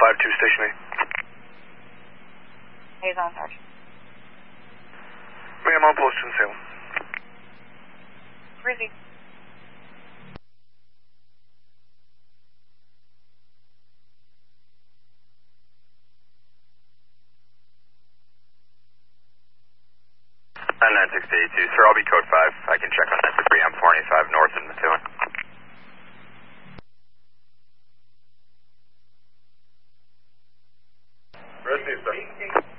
52, station A. He's on Sarge. Ma'am, on post in Salem. Where is he? On 9682, sir, I'll be code 5. I can check on that debris. I'm 485 north in Methuen. Rest, sir.